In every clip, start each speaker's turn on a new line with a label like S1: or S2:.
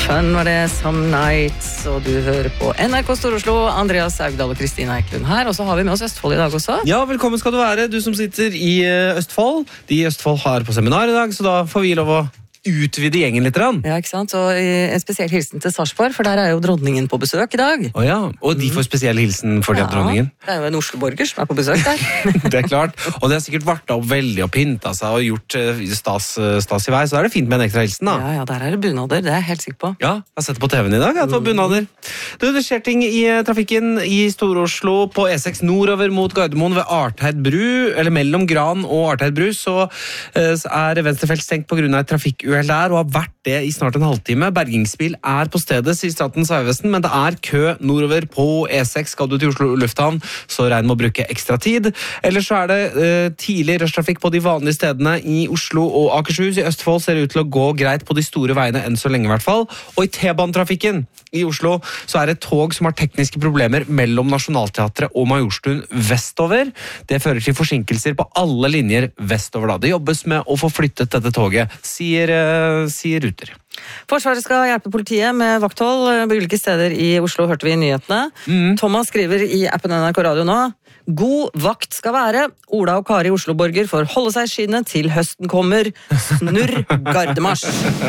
S1: Fun var det, Some Nights, og du hører på NRK Stor-Oslo. Andreas Saugdal og Kristina Eklund her, og så har vi med oss Østfold i dag også.
S2: Ja, velkommen skal du være, du som sitter i Østfold. De i Østfold har på seminar i dag, så da får vi lov å utvide gjengen litt.
S1: Ja, ikke sant? Og en spesiell hilsen til Sarpsborg, for der er jo dronningen på besøk i dag.
S2: Ja, og de får spesiell hilsen for de av dronningen.
S1: Det er jo en Oslo-borger som er på besøk der.
S2: Det er klart, og det har sikkert vartet opp veldig og pyntet seg og gjort stas i vei, så da er det fint med en ekstra hilsen da.
S1: Ja, der er det bunader, det er jeg helt sikker på.
S2: Ja, jeg har sett på TV-en i dag at det var bunader. Det skjer ting i trafikken i Stor-Oslo på E6 nordover mot Gardermoen ved Arteid bru, eller mellom Gran og Arteid bru, så er venstrefelt stengt på grunn av et trafikkuhell der, og har vært det i snart en halvtime. Bergingsbil er på stedet, sier Statens vegvesen, men det er kø nordover på E6. Skal du til Oslo lufthavn, så regn med å bruke ekstra tid. Ellers så er det tidlig rushtrafikk på de vanlige stedene i Oslo og Akershus. I Østfold ser det ut til å gå greit på de store veiene enn så lenge i hvert fall. Og i T-banetrafikken i Oslo så er det et tog som har tekniske problemer mellom Nationaltheatret og Majorstuen vestover. Det fører til forsinkelser på alle linjer vestover da. Det jobbes med å få flyttet dette toget, sier Ruter.
S1: Forsvaret skal hjelpe politiet med vakthold på ulike steder i Oslo, hørte vi i nyhetene. Thomas skriver i appen NRK Radio nå: God vakt skal være. Ola og Kari Oslo-borger får holde seg i skinnet til høsten kommer. Snurr gardemarsj.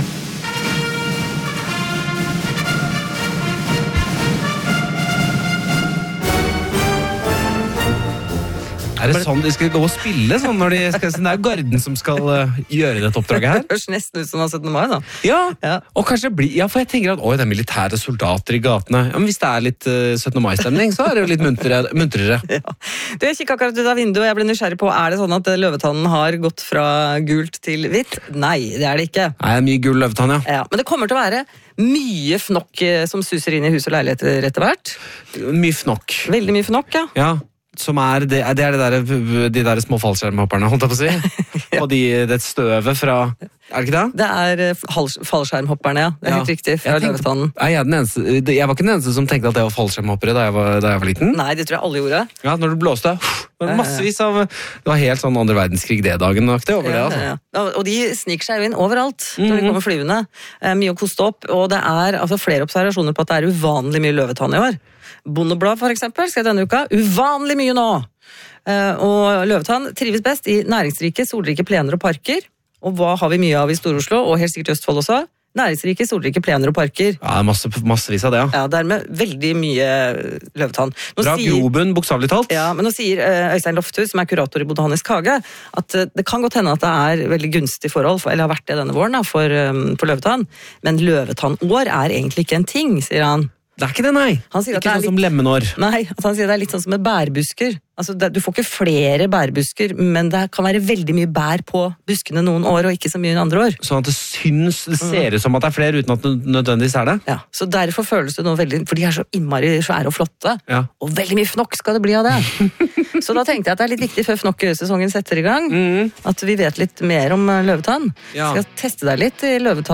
S2: Er det sånn de skal gå og spille? Sånn når de skal, det er jo Garden som skal gjøre dette oppdraget her.
S1: Det høres nesten ut som han 17. mai da.
S2: Ja, og kanskje ja, for jeg tenker at det er militære soldater i gatene. Ja, men hvis det er litt 17. mai-stemning, så er det jo litt muntrere.
S1: Ja. Du, jeg kikket akkurat ut av vinduet, og jeg ble nysgjerrig på, er det sånn at løvetannen har gått fra gult til hvitt? Nei, det er det ikke.
S2: Nei, det er mye gul løvetann, ja.
S1: Men det kommer til å være mye fnokk som suser inn i hus og leiligheter etter hvert.
S2: Mye fnokk.
S1: Veldig mye fnokk, ja.
S2: Ja. Som det er de der små fallskjermhopperne, holdt jeg på å si. Ja. Og det støvet fra, er det ikke det?
S1: Det er fallskjermhopperne, ja. Det er helt riktig, fra løvetannen.
S2: Jeg var ikke den eneste som tenkte at det var fallskjermhoppere da jeg var liten.
S1: Nei, det tror jeg alle gjorde.
S2: Ja, når det blåste, massevis av, det var helt sånn andre verdenskrig det dagen over det, altså.
S1: Ja. Og de sniker seg jo inn overalt når de kommer flyvende. Mye å koste opp, og det er flere observasjoner på at det er uvanlig mye løvetann i år. Bondeblad for eksempel, skrev denne uka, uvanlig mye nå. Og løvetann trives best i næringsrike, solrike plener og parker. Og hva har vi mye av i Stor-Oslo, og helt sikkert Østfold også? Næringsrike, solrike plener og parker.
S2: Ja, massevis av det, ja.
S1: Ja, dermed veldig mye løvetann.
S2: Bra grobunn, bokstavelig talt.
S1: Ja, men nå sier Øystein Lofthus, som er kurator i Botanisk hage, at det kan godt hende at det er veldig gunstig forhold, eller har vært det denne våren da, for løvetann. Men løvetannår er egentlig ikke en ting, sier han.
S2: Det er ikke det, nei.
S1: Han sier
S2: ikke sånn som lemmenår.
S1: Nei, han sier det er litt sånn som med bærbusker. Altså, du får ikke flere bærbusker, men det kan være veldig mye bær på buskene noen år, og ikke så mye andre år.
S2: Sånn at det ser ut som at det er flere, uten at det nødvendigvis er det?
S1: Ja, så derfor føles det nå veldig, for de er så innmari svære og flotte, og veldig mye fnokk skal det bli av det. Så da tenkte jeg at det er litt viktig før fnokksesongen setter i gang, at vi vet litt mer om løvetann. Skal teste deg litt i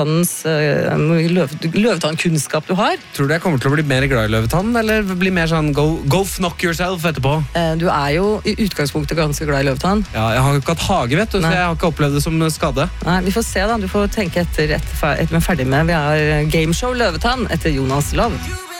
S1: løvetannkunnskap du har.
S2: Tror du jeg kommer til å bli mer glad i løvetann, eller bli mer sånn go fnokk yourself etterpå?
S1: Du er jo i utgangspunktet ganske glad i løvetann.
S2: Ja, jeg har ikke hatt hage, vet du, så jeg har ikke opplevd det som skade.
S1: Nei, vi får se da, du får tenke etter vi er ferdig med. Vi har gameshow Løvetann etter Jonas Love.